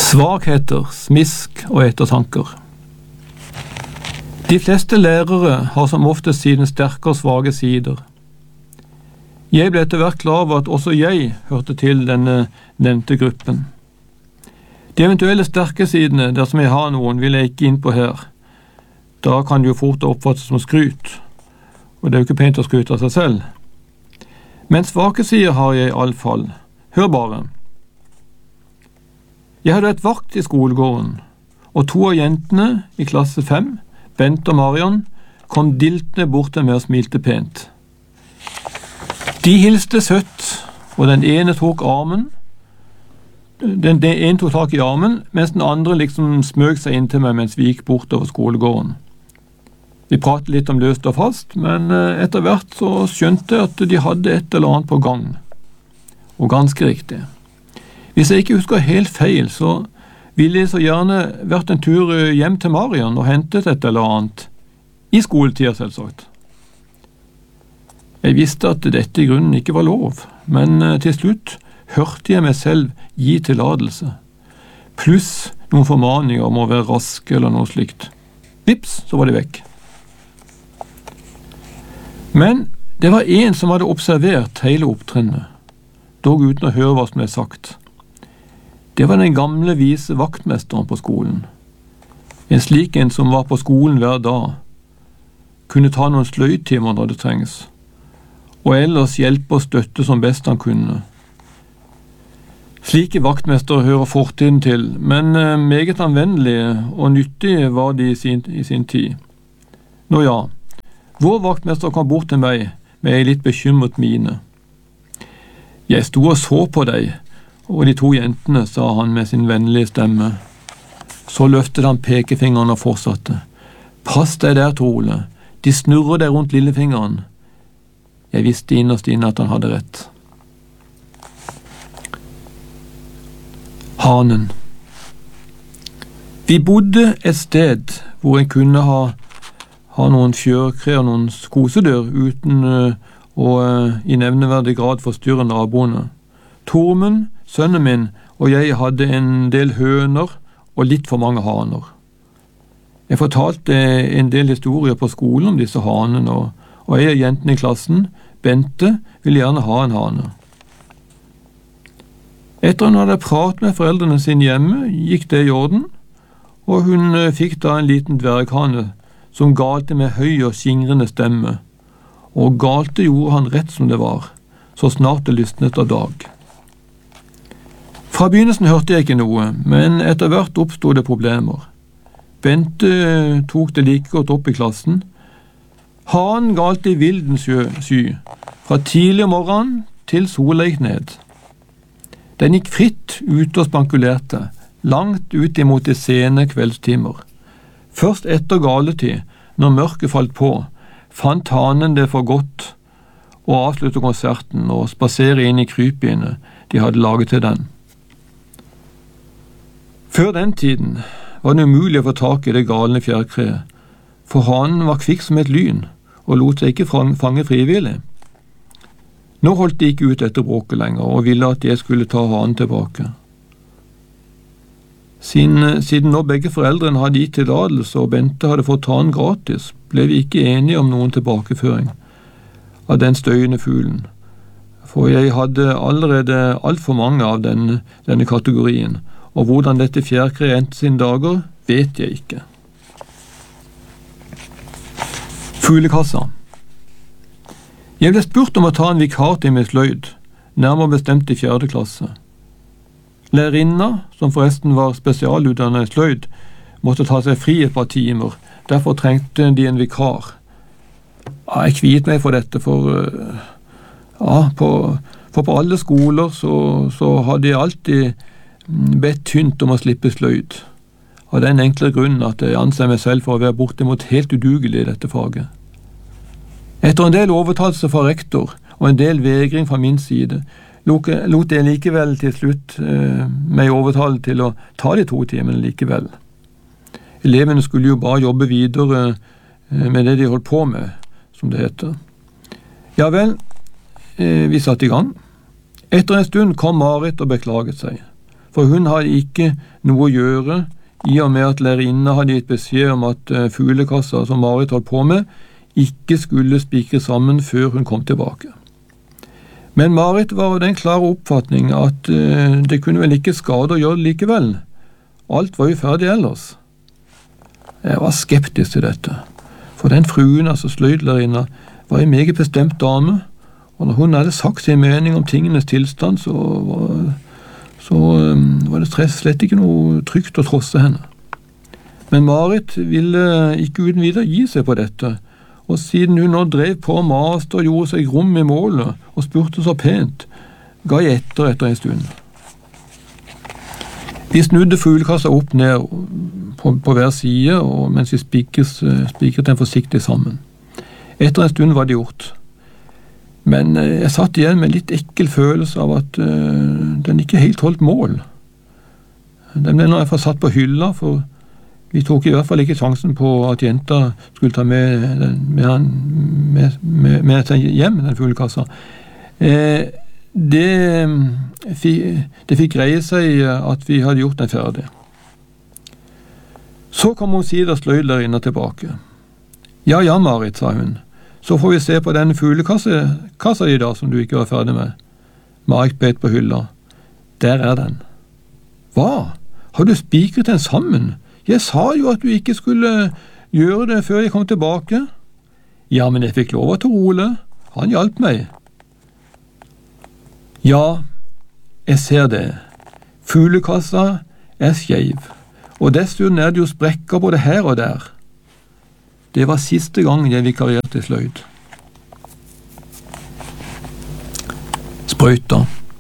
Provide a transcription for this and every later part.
Svakheter, smisk og ettertanker. De fleste lærere har som oftest sine sterke og svake sider. Jeg ble etter hvert klar over at også jeg hørte til denne nevnte gruppen. De eventuelle sterke sidene, dersom jeg har noen, vil jeg ikke inn på her. Da kan det jo fort oppfattes som skryt, og det er jo ikke pent å skryte av seg selv. Men svake sider har jeg i alle fall. Hør bare. Jeg hadde et vakt i skolegården, og to av jentene i klasse 5, Bent og Marion, kom diltende bort til meg og smilte pent. De hilste søtt, og den ene tok armen. Den ene tok tak i armen, mens den andre liksom smøg seg inn til meg mens vi gikk bortover skolegården. Vi pratet litt om løst og fast, men etter hvert så skjønte jeg at de hadde et eller annet på gang. Og ganske riktig. Hvis jeg ikke husker helt feil, så ville jeg så gjerne vært en tur hjem til Marion og hentet et eller annet. I skoletida, selvsagt. Jeg visste at dette i grunnen ikke var lov, men til slutt hørte jeg meg selv gi tilladelse. Pluss noen formaninger om å være rask eller noe slikt. Vips, så var de vekk. Men det var en som hadde observert hele opptrinnet, dog uten å høre hva som ble sagt. Det var den gamle vise vaktmesteren på skolen. En slik en som var på skolen hver dag, kunne ta noen sløydtimer når det trengs, og ellers hjelpe og støtte som best han kunne. Slike vaktmestere hører fortiden til, men meget anvendelige og nyttige var de i sin tid. Nå ja, vår vaktmester kom bort til meg med en litt bekymret mine. Jeg sto og så på deg, og de to jentene, sa han med sin vennlige stemme. Så løftet han pekefingeren og fortsatte. Pass deg der, Tor Ole. De snurrer deg rundt lillefingeren. Jeg visste innerst inne at han hadde rett. Hanen. Vi bodde et sted hvor en kunne ha noen fjørkre og noen kosedyr uten å i nevneverdig grad forstyrre naboene. Tormund, sønnen min, og jeg hadde en del høner og litt for mange haner. Jeg fortalte en del historier på skolen om disse hanene, og en av jentene i klassen, Bente, ville gjerne ha en hane. Etter hun hadde pratet med foreldrene sine hjemme, gikk det i orden, og hun fikk da en liten dverghane som galte med høy og skingrende stemme, og galte gjorde han rett som det var, så snart det lysnet av dag. Fra begynnelsen hørte jeg ikke noe, men etter hvert oppstod det problemer. Bente tok det like godt opp i klassen. Han galte i vildens sky, fra tidlig om morgenen til sola gikk ned. Den gikk fritt ut og spankulerte, langt ut imot de sene kveldstimer. Først etter galetid, når mørket falt på, fant hanen det for godt å avslutte konserten og spasere inn i krypene de hadde laget til den. Før den tiden var det umulig å få tak i det galne fjærkreet, for hanen var kvikk som et lyn og lot seg ikke fange frivillig. Nå holdt de ikke ut etter bråket lenger og ville at jeg skulle ta hanen tilbake. Siden nå begge foreldrene hadde gitt tilladelse og Bente hadde fått hanen gratis, ble vi ikke enige om noen tilbakeføring av den støyende fuglen, for jeg hadde allerede alt for mange av denne kategorien, og hvordan dette fjærkreet endte sine dager, vet jeg ikke. Fuglekassa. Jeg ble spurt om å ta en vikartime i sløyd, nærmere bestemt i 4. klasse. Lærerinna, som forresten var spesialutdannet i sløyd, måtte ta seg fri et par timer, derfor trengte de en vikar. Jeg kviet meg for dette, for på alle skoler så hadde jeg alltid bedt tynt om å slippe sløyd, av den enkle grunnen at jeg anser meg selv for å være bortimot helt udugelig i dette faget. Etter en del overtalelse fra rektor og en del vegring fra min side, lot jeg likevel til slutt meg overtale til å ta de 2 timene likevel. Elevene skulle jo bare jobbe videre med det de holdt på med, som det heter. Ja vel, vi satte i gang. Etter en stund kom Marit og beklaget seg. for hun hadde ikke noe å gjøre, i og med at lærerinna hadde gitt beskjed om at fuglekassa som Marit holdt på med, ikke skulle spikre sammen før hun kom tilbake. Men Marit var av den klare oppfatning at det kunne vel ikke skade å gjøre det likevel. Alt var jo ferdig ellers. Jeg var skeptisk til dette, for den fruen, altså sløydlærerinna, var en meget bestemt dame, og når hun hadde sagt sin mening om tingenes tilstand, så var det slett ikke noe trygt å trosse henne. Men Marit ville ikke uten videre gi seg på dette, og siden hun nå drev på og maste og gjorde seg rom i målet og spurte så pent, ga jeg etter en stund. Vi snudde fuglekassa opp ned på hver side, og mens vi spikret den forsiktig sammen. Etter en stund var det gjort. Men jeg satt igjen med litt ekkel følelse av at den ikke helt holdt mål. Den ble nå iallfall satt på hylla, for vi tok i hvert fall ikke sjansen på at jenta skulle ta med seg hjem, den fuglekassa. Det fikk greie seg at vi hadde gjort den ferdig. Så kom hun siden sløydlærerinna tilbake. Ja, Marit, sa hun. Så får vi se på den fuglekassa i dag som du ikke var ferdig med. Marit bet på hylla. Der er den. Hva? Har du spikret den sammen? Jeg sa jo at du ikke skulle gjøre det før jeg kom tilbake. Ja, men jeg fikk lov av Tor Ole. Han hjalp meg. Ja, jeg ser det. Fuglekassa er skeiv, og dessuten er det jo sprekker både her og der. Det var siste gang jeg vikarierte i sløyd. Sprøyta.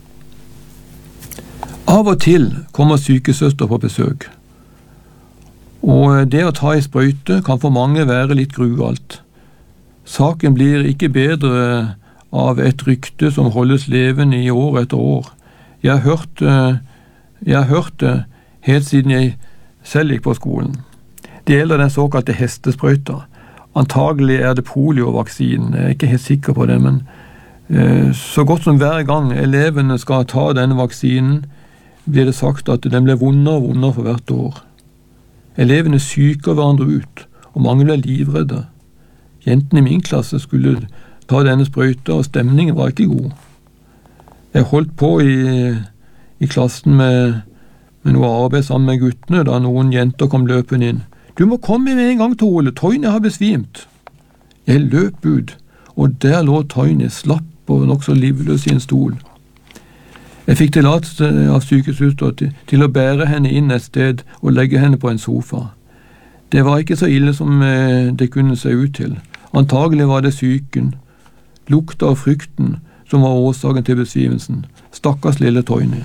Av og til kommer sykesøster på besøk. Og det å ta i sprøyte kan for mange være litt grualt. Saken blir ikke bedre av et rykte som holdes levende i år etter år. Jeg har hørt det helt siden jeg selv gikk på skolen. Det gjelder den såkalte hestesprøyta. Antagelig er det poliovaksinen, jeg er ikke helt sikker på det, men så godt som hver gang elevene skal ta denne vaksinen, blir det sagt at den blir vondere og vondere for hvert år. Elevene syker hverandre ut, og mange ble livredde. Jentene i min klasse skulle ta denne sprøyta, og stemningen var ikke god. Jeg holdt på i klassen med noe arbeid sammen med guttene, da noen jenter kom løpende inn. Du må komme med en gang, Tor Ole, Toyne har besvimt. Jeg løp ut, og der lå Toyne slapp og nokså livløs i en stol. Jeg fikk tillatelse av sykehuset til å bære henne inn et sted og legge henne på en sofa. Det var ikke så ille som det kunne se ut til. Antagelig var det syken, lukta og frykten som var årsaken til besvimelsen. Stakkars lille Toyne.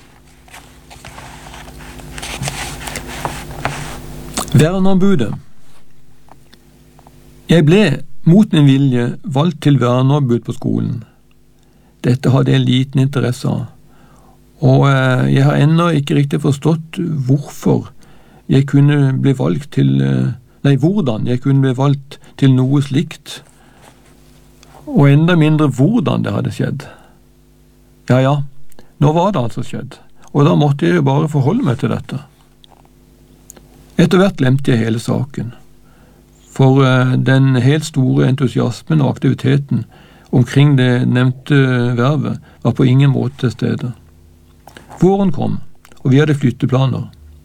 Verneombudet. Jeg ble mot min vilje valgt til verneombud på skolen. Dette hadde jeg liten interesse av. Og jeg har ennå ikke riktig forstått hvordan jeg kunne bli valgt til noe slikt, og enda mindre hvordan det hadde skjedd. Ja, nå var det altså skjedd, og da måtte jeg jo bare forholde meg til dette. Etter hvert glemte jeg hele saken, for den helt store entusiasmen og aktiviteten omkring det nevnte vervet var på ingen måte til stede. Våren kom, og vi hadde flytteplaner.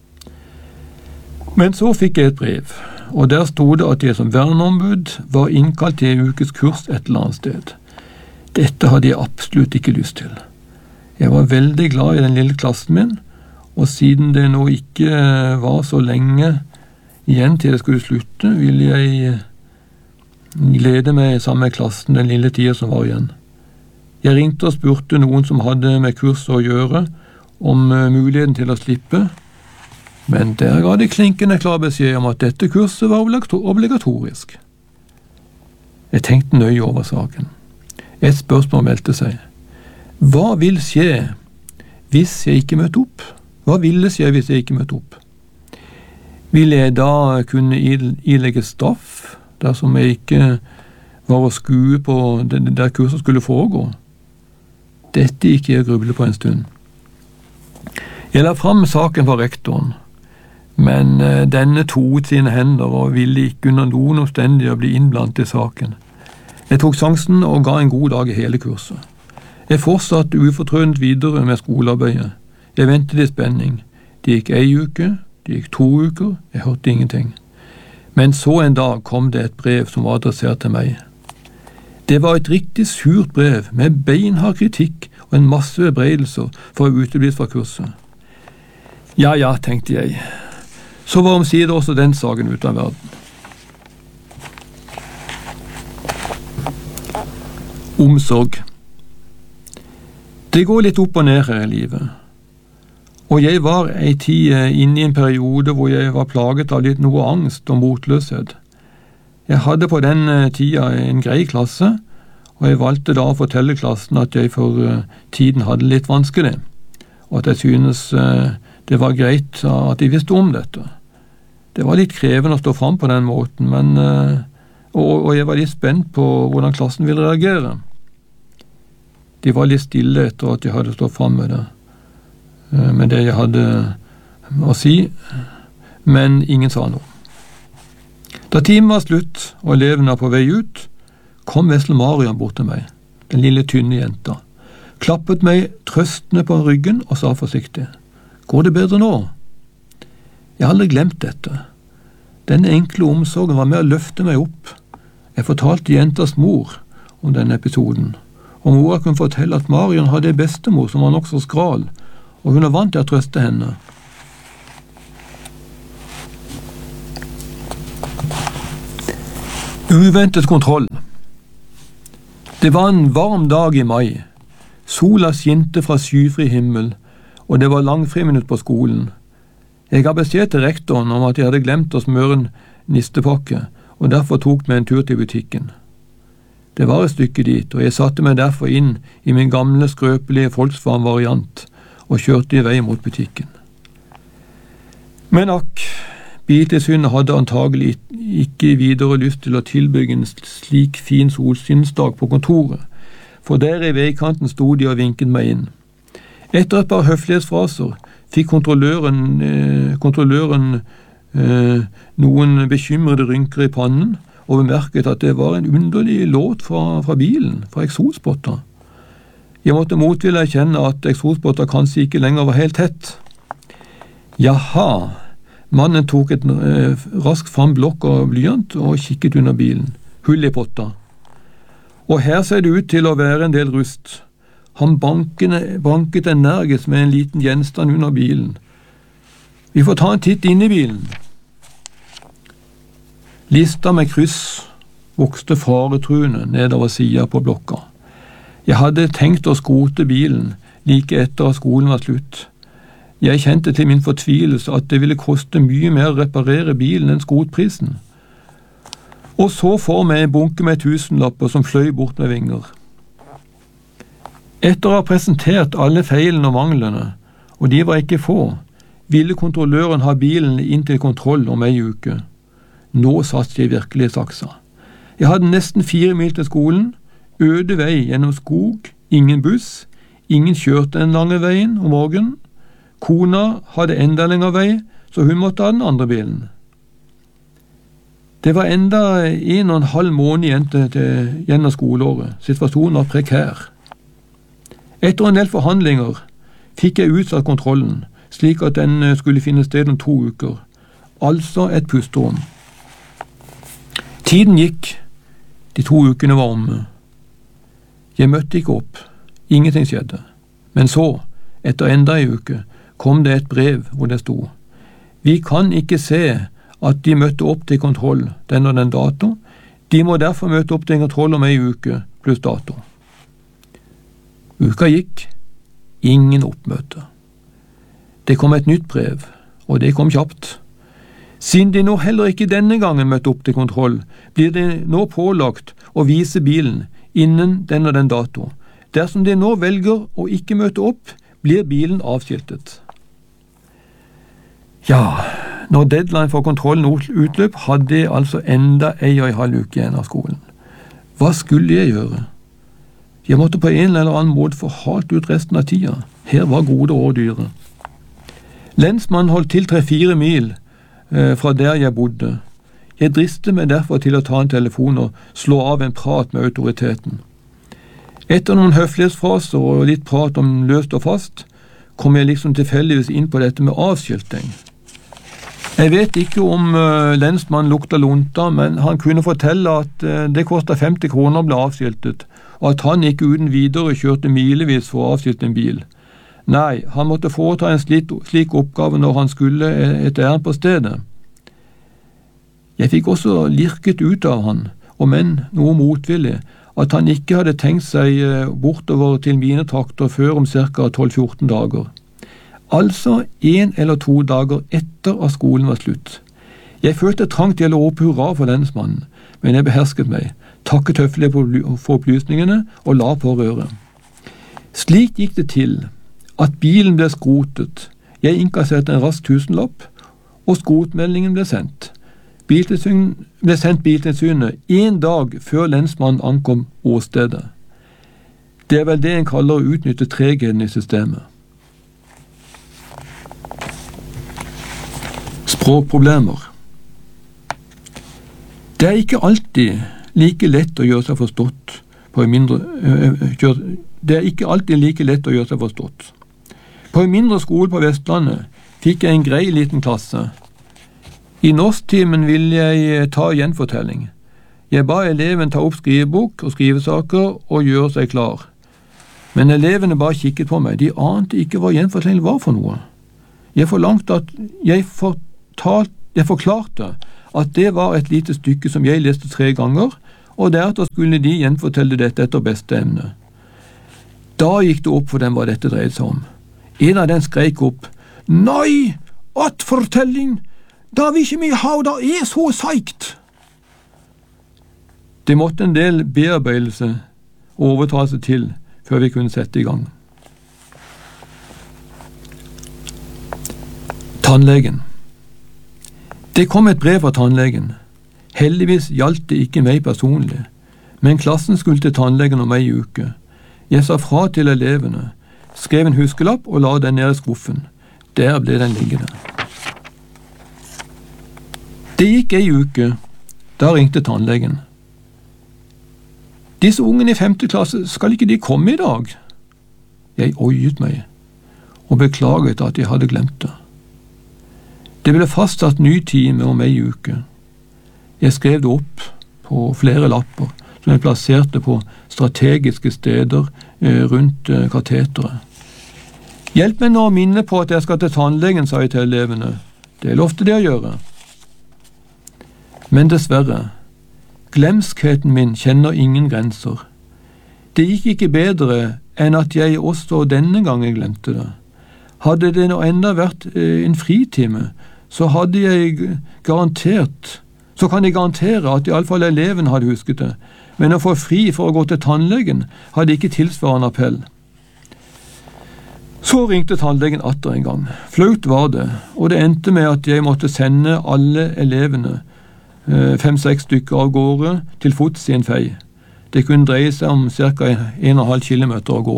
Men så fikk jeg et brev, og der stod det at jeg som verneombud var innkalt til en ukes kurs et eller annet sted. Dette hadde jeg absolutt ikke lyst til. Jeg var veldig glad i den lille klassen min, og siden det nå ikke var så lenge igjen til jeg skulle slutte, ville jeg glede meg sammen med klassen den lille tiden som var igjen. Jeg ringte og spurte noen som hadde med kurset å gjøre, om muligheten til å slippe, men der ga de klinkende klar beskjed om at dette kurset var obligatorisk. Jeg tenkte nøye over saken. Et spørsmål meldte seg. Hva vil skje hvis jeg ikke møtte opp? Hva ville skje hvis jeg ikke møtte opp? Ville jeg da kunne ilegge straff dersom jeg ikke var å skue på det der kurset skulle foregå? Dette gikk jeg og grublet på en stund. Jeg la fram saken for rektoren, men denne toet sine hender og ville ikke under noen omstendigheter bli innblandet i saken. Jeg tok sjansen og ga en god dag i hele kurset. Jeg fortsatte ufortrødent videre med skolearbeidet. Jeg ventet i spenning. Det gikk 1 uke, det gikk 2 uker, jeg hørte ingenting. Men så en dag kom det et brev som var adressert til meg. Det var et riktig surt brev med beinhard kritikk og en masse bebreidelser for å ha uteblitt fra kurset. Ja, tenkte jeg. Så var omsider også den saken ute av verden. Omsorg. Det går litt opp og ned her i livet. Og jeg var en tid inne i en periode hvor jeg var plaget av litt noe angst og motløshet. Jeg hadde på den tida en grei klasse, og jeg valgte da å fortelle klassen at jeg for tiden hadde litt vanskelig, og at jeg synes det var greit at de visste om dette. Det var litt krevende å stå fram på den måten, og jeg var litt spent på hvordan klassen ville reagere. De var litt stille etter at jeg hadde stått fram med det jeg hadde å si, men ingen sa noe. Da timen var slutt og elevene var på vei ut, kom vesle Marian bort til meg, den lille tynne jenta, klappet meg trøstende på ryggen og sa forsiktig: «Går det bedre nå?» Jeg har aldri glemt dette. Denne enkle omsorgen var med å løfte meg opp. Jeg fortalte jentas mor om denne episoden, og mora kunne fortelle at Marian hadde en bestemor som var nokså skral, og hun var vant til å trøste henne. Uventet kontroll. Det var en varm dag i mai. Sola skinte fra skyfri himmel, og det var langfriminutt på skolen. Jeg ga beskjed til rektoren om at jeg hadde glemt å smøre en nistepakke, og derfor tok meg en tur til butikken. Det var et stykke dit, og jeg satte meg derfor inn i min gamle skrøpelige Volkswagen-variant og kjørte i vei mot butikken. Men Biltilsynet hadde antagelig ikke videre lyst til å tilbygge en slik fin solskinnsdag på kontoret, for der i veikanten sto de og vinket meg inn. Etter et par høflighetsfraser fikk kontrolløren noen bekymrede rynker i pannen og bemerket at det var en underlig låt fra bilen, fra eksospotter. Jeg måtte motvillig erkjenne at eksospotter kanskje ikke lenger var helt tett. Jaha. Mannen tok raskt fram blokk og blyant og kikket under bilen. Hull i potta. Og her ser det ut til å være en del rust. Han banket energisk med en liten gjenstand under bilen. Vi får ta en titt inn i bilen. Lista med kryss vokste faretruende nedover siden på blokka. Jeg hadde tenkt å skrote bilen like etter at skolen var slutt. Jeg kjente til min fortvilelse at det ville koste mye mer å reparere bilen enn skrotprisen. Og så får vi en bunke med tusenlapper som fløy bort med vinger. Etter å ha presentert alle feilene og manglene, og de var ikke få, ville kontrolløren ha bilen inn til kontroll om en uke. Nå satt jeg virkelig i saksa. Jeg hadde nesten 4 mil til skolen, øde vei gjennom skog, ingen buss, ingen kjørte den lange veien om morgenen. Kona hadde enda lengre vei, så hun måtte ha den andre bilen. Det var enda 1,5 måned igjen av skoleåret. Situasjonen var prekær. Etter en del forhandlinger fikk jeg utsatt kontrollen, slik at den skulle finne sted om 2 uker. Altså et pusterom. Tiden gikk. De 2 ukene var omme. Jeg møtte ikke opp. Ingenting skjedde. Men så, etter enda en uke, kom det et brev hvor det sto: Vi kan ikke se at de møtte opp til kontroll den og den dato. De må derfor møte opp til kontroll om en uke pluss dato. Uka gikk. Ingen oppmøte. Det kom et nytt brev, og det kom kjapt. Siden de nå heller ikke denne gangen møtte opp til kontroll, blir de nå pålagt å vise bilen innen den og den dato. Dersom de nå velger å ikke møte opp, blir bilen avskiltet. Ja, når deadline for kontrollen utløp, hadde jeg altså enda 1,5 uke igjen av skolen. Hva skulle jeg gjøre? Jeg måtte på en eller annen måte få halt ut resten av tida. Her var gode år dyre. Lensmannen holdt til 3-4 mil fra der jeg bodde. Jeg dristet meg derfor til å ta en telefon og slå av en prat med autoriteten. Etter noen høflighetsfraser og litt prat om løst og fast, kom jeg liksom tilfeldigvis inn på dette med avskilting. Jeg vet ikke om lensmannen lukta lunta, men han kunne fortelle at det kostet 50 kroner å bli avskiltet, og at han ikke uten videre kjørte milevis for å avskilte en bil. Nei, han måtte foreta en slik oppgave når han skulle et ærend på stedet. Jeg fikk også lirket ut av han, om enn noe motvillig, at han ikke hadde tenkt seg bortover til mine trakter før om ca. 12-14 dager. Altså 1 eller 2 dager etter at skolen var slutt. Jeg følte trang til å rope hurra for lensmannen, men jeg behersket meg, takket høflig for opplysningene og la på røret. Slik gikk det til at bilen ble skrotet, jeg innkasserte en rask tusenlapp, og skrotmeldingen ble sendt. Ble sendt Biltilsynet 1 dag før lensmannen ankom åstedet. Det er vel det en kaller å utnytte tregheten i systemet. Språkproblemer. Det er ikke alltid like lett å gjøre seg forstått på en mindre skole på Vestlandet fikk jeg en grei liten klasse. I norsktimen ville jeg ta gjenfortelling. Jeg ba eleven ta opp skrivebok og skrivesaker og gjøre seg klar. Men elevene bare kikket på meg, de ante ikke hva gjenfortelling var for noe. Jeg forklarte at det var et lite stykke som jeg leste 3 ganger, og deretter skulle de gjenfortelle dette etter beste evne. Da gikk det opp for dem hva dette dreide seg om. En av dem skrek opp, «Nei, attfortelling! Da vil ikke vi ha, da er så seigt!» Det måtte en del bearbeidelse og overtalelse til før vi kunne sette i gang. Tannlegen. Det kom et brev fra tannlegen. Heldigvis gjaldt det ikke meg personlig, men klassen skulle til tannlegen om ei uke. Jeg sa fra til elevene, skrev en huskelapp og la den ned i skuffen. Der ble den liggende. Det gikk ei uke, da ringte tannlegen. Disse ungene i 5. klasse, skal ikke de komme i dag? Jeg oiet meg, og beklaget at jeg hadde glemt det. Det ble fastsatt ny time om ei uke. Jeg skrev det opp på flere lapper, som jeg plasserte på strategiske steder rundt kateteret. Hjelp meg nå å minne på at jeg skal til tannlegen, sa jeg til elevene. Det lovte de å gjøre. Men dessverre, glemskheten min kjenner ingen grenser. Det gikk ikke bedre enn at jeg også denne gangen glemte det. Hadde det nå enda vært en fritime, så kan jeg garantere at i alle fall eleven hadde husket det, men å få fri for å gå til tannlegen hadde ikke tilsvarende appell. Så ringte tannlegen atter en gang. Flaut var det, og det endte med at jeg måtte sende alle elevene 5-6 stykker av gårde til fots i en fei. Det kunne dreie seg om ca. 1,5 kilometer å gå.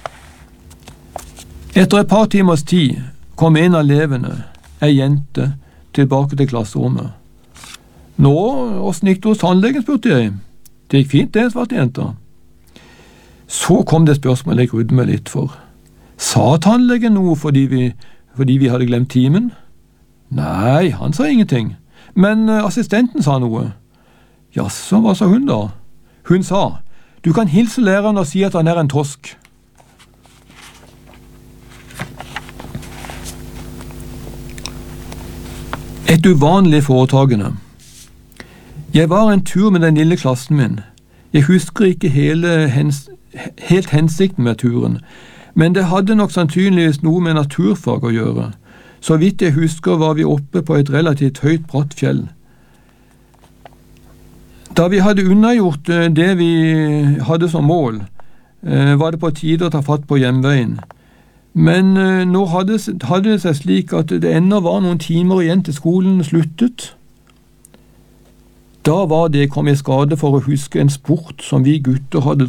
Etter et par timers tid kom en av elevene, ei jente, tilbake til klasserommet. Nå, hvordan gikk det hos tannlegen, spurte jeg. Det gikk fint, det, svarte jenta. Så kom det spørsmålet jeg grudde meg litt for. Sa tannlegen noe fordi vi hadde glemt timen? Nei, han sa ingenting. Men assistenten sa noe. Jaså, hva sa hun da? Hun sa, du kan hilse læreren og si at han er en tosk. Et uvanlig foretagende. Jeg var en tur med den lille klassen min. Jeg husker ikke helt hensikten med turen, men det hadde nok sannsynligvis noe med naturfag å gjøre. Så vidt jeg husker var vi oppe på et relativt høyt bratt fjell. Da vi hadde unnagjort det vi hadde som mål, var det på tide å ta fatt på hjemveien. Men nå hadde det seg slik at det ennå var noen timer igjen til skolen sluttet. Da var det kom i skade for å huske en sport som vi gutter hadde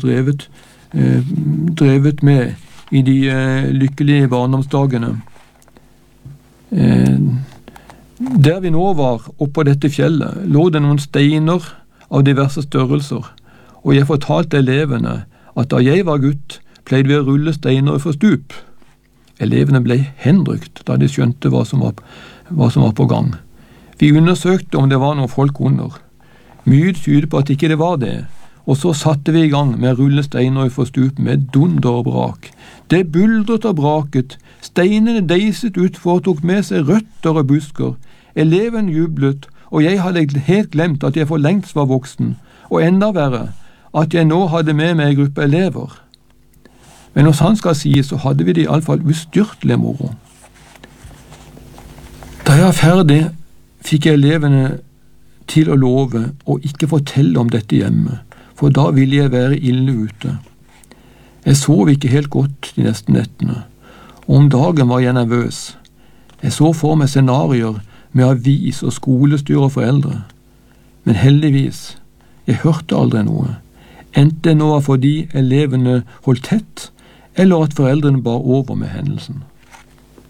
drevet med i de lykkelige barndomsdagene. Der vi nå var oppå dette fjellet, lå det noen steiner av diverse størrelser, og jeg fortalte elevene at da jeg var gutt, pleide vi å rulle steiner for stup. Elevene ble henrykt da de skjønte hva som var på gang. Vi undersøkte om det var noen folk under. Mye tyder på at ikke det var det, og så satte vi i gang med å rulle steiner for stup med dunder og brak. Det buldret og braket, steinene deiset utfor og tok med seg røtter og busker. Eleven jublet, og jeg hadde helt glemt at jeg for lengst var voksen, og enda verre, at jeg nå hadde med meg en gruppe elever. Men når sant skal sies, så hadde vi det i alle fall ustyrtelig moro. Da jeg var ferdig, fikk jeg elevene til å love å ikke fortelle om dette hjemme, for da ville jeg være ille ute. Jeg sov ikke helt godt de neste nettene, og om dagen var jeg nervøs. Jeg så for meg scenarier med avis og skolestyr og foreldre. Men heldigvis, jeg hørte aldri noe. Enten det nå var fordi elevene holdt tett, eller at foreldrene bar over med hendelsen.